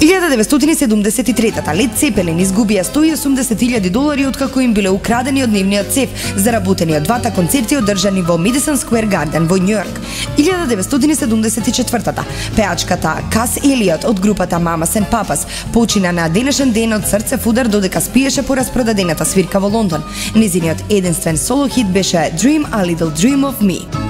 1973-та Лед Цепелин изгубија $180,000 откако им биле украдени од нивниот цев, заработени од двата концерти одржани во Madison Square Garden во Њујорк. 1974-та пеачката Кас Елиот од групата Mamas and Papas почина на денешен ден од срцев удар додека спиеше по распродадената свирка во Лондон. Незиниот единствен соло хит беше Dream a Little Dream of Me.